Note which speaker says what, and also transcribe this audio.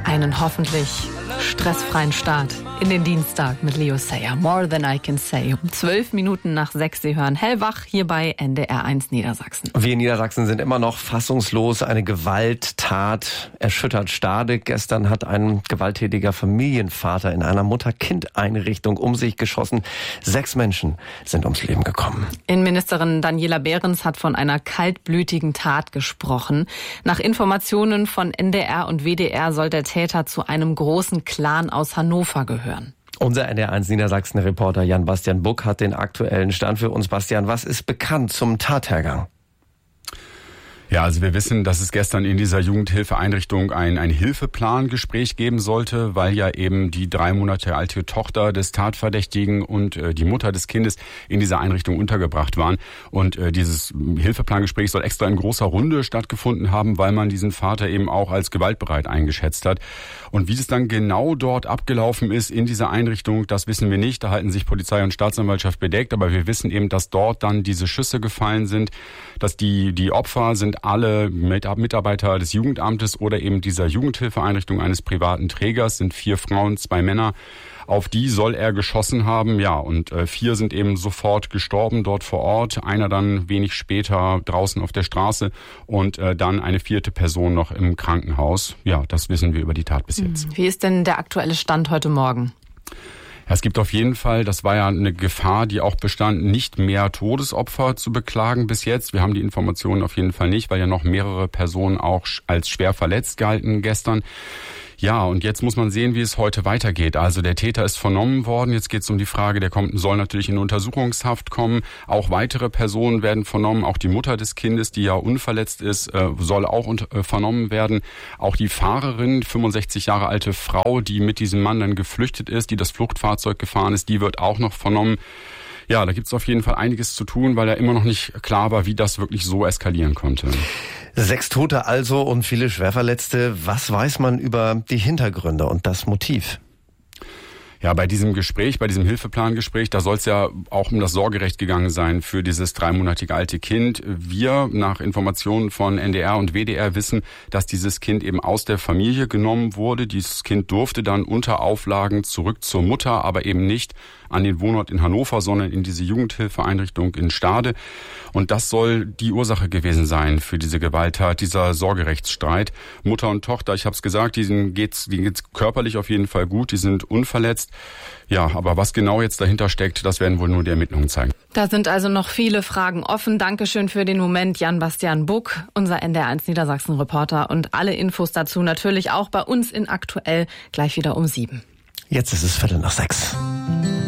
Speaker 1: Einen hoffentlich stressfreien Start in den Dienstag mit Leo Sayer. More Than I Can Say. Um 12 Minuten nach 6. Sie hören Hellwach hier bei NDR 1 Niedersachsen.
Speaker 2: Wir in Niedersachsen sind immer noch fassungslos. Eine Gewalttat erschüttert Stade. Gestern hat ein gewalttätiger Familienvater in einer Mutter-Kind-Einrichtung um sich geschossen. 6 Menschen sind ums Leben gekommen. Innenministerin
Speaker 1: Daniela Behrens hat von einer kaltblütigen Tat gesprochen. Nach Informationen von NDR und WDR soll der Täter zu einem großen Clan aus Hannover gehören.
Speaker 2: Unser NDR 1 Niedersachsen-Reporter Jan-Bastian Buck hat den aktuellen Stand für uns. Bastian, was ist bekannt zum Tathergang?
Speaker 3: Ja, also wir wissen, dass es gestern in dieser Jugendhilfeeinrichtung ein Hilfeplangespräch geben sollte, weil ja eben die 3 Monate alte Tochter des Tatverdächtigen und die Mutter des Kindes in dieser Einrichtung untergebracht waren. Und dieses Hilfeplangespräch soll extra in großer Runde stattgefunden haben, weil man diesen Vater eben auch als gewaltbereit eingeschätzt hat. Und wie es dann genau dort abgelaufen ist in dieser Einrichtung, das wissen wir nicht. Da halten sich Polizei und Staatsanwaltschaft bedeckt. Aber wir wissen eben, dass dort dann diese Schüsse gefallen sind, dass die Opfer sind alle Mitarbeiter des Jugendamtes oder eben dieser Jugendhilfeeinrichtung eines privaten Trägers, sind 4 Frauen, 2 Männer. Auf die soll er geschossen haben, ja, und 4 sind eben sofort gestorben dort vor Ort. Einer dann wenig später draußen auf der Straße und dann eine 4. Person noch im Krankenhaus. Ja, das wissen wir über die Tat bis jetzt.
Speaker 1: Wie ist denn der aktuelle Stand heute Morgen?
Speaker 3: Ja, es gibt auf jeden Fall, das war ja eine Gefahr, die auch bestand, nicht mehr Todesopfer zu beklagen bis jetzt. Wir haben die Informationen auf jeden Fall nicht, weil ja noch mehrere Personen auch als schwer verletzt galten gestern. Ja, und jetzt muss man sehen, wie es heute weitergeht. Also der Täter ist vernommen worden. Jetzt geht es um die Frage, soll natürlich in Untersuchungshaft kommen. Auch weitere Personen werden vernommen. Auch die Mutter des Kindes, die ja unverletzt ist, soll auch vernommen werden. Auch die Fahrerin, 65 Jahre alte Frau, die mit diesem Mann dann geflüchtet ist, die das Fluchtfahrzeug gefahren ist, die wird auch noch vernommen. Ja, da gibt es auf jeden Fall einiges zu tun, weil ja immer noch nicht klar war, wie das wirklich so eskalieren konnte.
Speaker 2: 6 Tote also und viele Schwerverletzte. Was weiß man über die Hintergründe und das Motiv?
Speaker 3: Ja, bei diesem Hilfeplangespräch, da soll es ja auch um das Sorgerecht gegangen sein für dieses 3-monatige alte Kind. Wir, nach Informationen von NDR und WDR, wissen, dass dieses Kind eben aus der Familie genommen wurde. Dieses Kind durfte dann unter Auflagen zurück zur Mutter, aber eben nicht an den Wohnort in Hannover, sondern in diese Jugendhilfeeinrichtung in Stade. Und das soll die Ursache gewesen sein für diese Gewalttat, dieser Sorgerechtsstreit. Mutter und Tochter, ich habe es gesagt, denen geht's körperlich auf jeden Fall gut, die sind unverletzt. Ja, aber was genau jetzt dahinter steckt, das werden wohl nur die Ermittlungen zeigen.
Speaker 1: Da sind also noch viele Fragen offen. Dankeschön für den Moment, Jan-Bastian Buck, unser NDR 1 Niedersachsen-Reporter. Und alle Infos dazu natürlich auch bei uns in Aktuell gleich wieder um 7.
Speaker 2: Jetzt ist es 5:45.